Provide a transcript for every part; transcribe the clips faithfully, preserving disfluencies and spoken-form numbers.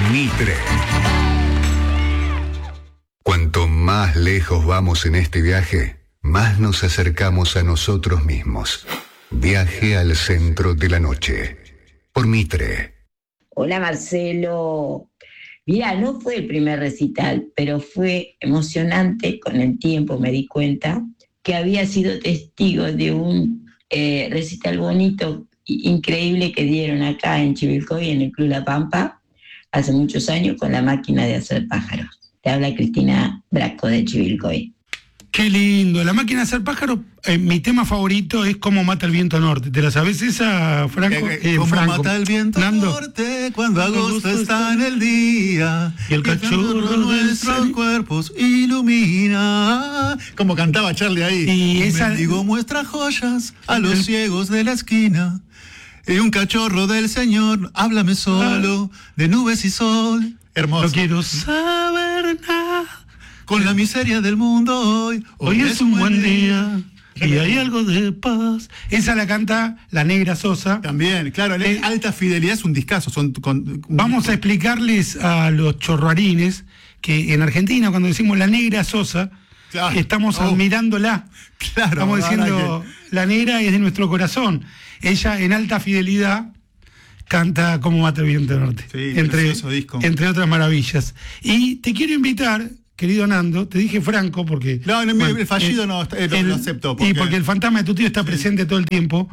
Mitre. Cuanto más lejos vamos en este viaje, más nos acercamos a nosotros mismos. Viaje al centro de la noche. Por Mitre. Hola Marcelo. Mira, no fue el primer recital, pero fue emocionante. Con el tiempo me di cuenta que había sido testigo de un eh, recital bonito, increíble que dieron acá en Chivilcoy, en el Club La Pampa, hace muchos años, con la máquina de hacer pájaros. Te habla Cristina Brasco de Chivilcoy. Qué lindo, la máquina de hacer pájaros. Eh, mi tema favorito es Cómo mata el viento norte. ¿Te la sabes esa, Franco? Eh, eh, ¿Cómo Franco. mata el viento Nando. norte cuando agosto está en el día y el cachorro nuestros del... cuerpos ilumina? Como cantaba Charlie ahí. Y esa... Un mendigo muestra joyas a los ciegos de la esquina. Y un cachorro del Señor, háblame solo de nubes y sol. Hermoso. No quiero saber nada. Con la miseria del mundo hoy. Hoy, hoy es un buen día. día y hay algo de paz. Esa la canta la Negra Sosa. También, claro, eh, Alta Fidelidad es un discazo. Son, con, un vamos disco. a explicarles a los chorroarines que en Argentina, cuando decimos la Negra Sosa, claro. estamos oh. admirándola. Claro, estamos diciendo, que... la negra es de nuestro corazón. Ella en Alta Fidelidad canta Cómo mata el viento norte. Sí, entre, disco. entre otras maravillas. Y te quiero invitar, querido Nando, te dije Franco porque... No, no bueno, el fallido el, no eh, lo, el, lo aceptó. Porque... Y porque el fantasma de tu tío está sí. presente todo el tiempo.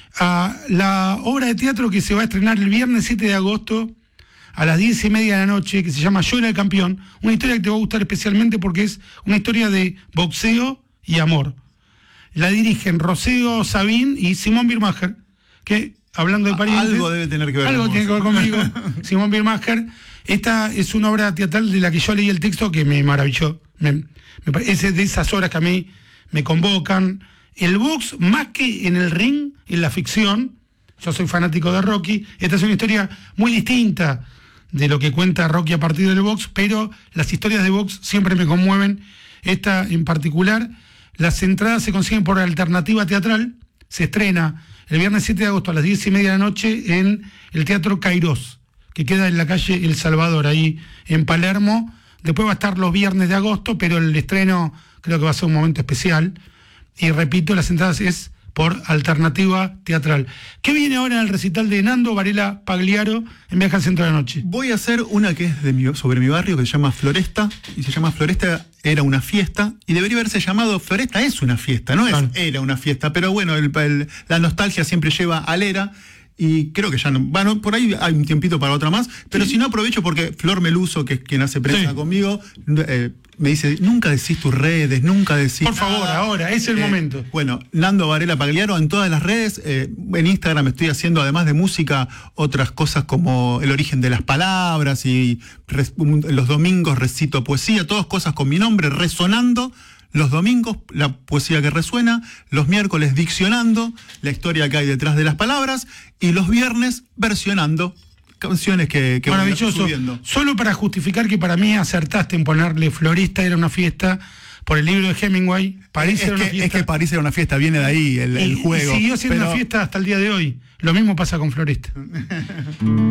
A la obra de teatro que se va a estrenar el viernes siete de agosto a las diez y media de la noche, que se llama Yo era el campeón. Una historia que te va a gustar especialmente porque es una historia de boxeo y amor. La dirigen Rocío Sabín y Simón Birmacher, que, hablando de parientes... Algo debe tener que ver Algo tiene que ver conmigo. Simón Birmacher. Esta es una obra teatral de la que yo leí el texto que me maravilló. Me, me, es de esas obras que a mí me convocan. El box, más que en el ring, en la ficción, yo soy fanático de Rocky, esta es una historia muy distinta de lo que cuenta Rocky a partir del box, pero las historias de box siempre me conmueven. Esta en particular, las entradas se consiguen por Alternativa Teatral, se estrena el viernes siete de agosto a las diez y media de la noche en el Teatro Cairós, que queda en la calle El Salvador, ahí en Palermo. Después va a estar los viernes de agosto, pero el estreno creo que va a ser un momento especial. Y repito, las entradas es por Alternativa Teatral. ¿Qué viene ahora en el recital de Nando Varela Pagliaro en Viaje al Centro de la Noche? Voy a hacer una que es de mi, sobre mi barrio, que se llama Floresta, y se llama Floresta era una fiesta, y debería haberse llamado Floresta es una fiesta, no es claro. era una fiesta, pero bueno, el, el, la nostalgia siempre lleva al era, y creo que ya no, bueno, por ahí hay un tiempito para otra más, pero sí. si no aprovecho porque Flor Meluso, que es quien hace prensa sí. conmigo, eh, me dice, nunca decís tus redes, nunca decís Por favor, nada. ahora, es el eh, momento. Bueno, Nando Varela Pagliaro en todas las redes, eh, en Instagram estoy haciendo, además de música, otras cosas como el origen de las palabras, y res, un, los domingos recito poesía, todas cosas con mi nombre, resonando. Los domingos, la poesía que resuena, los miércoles diccionando, la historia que hay detrás de las palabras, y los viernes versionando canciones que, que maravilloso. Voy subiendo. Solo para justificar que para mí acertaste en ponerle Florista era una fiesta por el libro de Hemingway. París es era una que, fiesta. Es que París era una fiesta, viene de ahí el, y, el juego. Y siguió siendo pero... una fiesta hasta el día de hoy. Lo mismo pasa con Florista.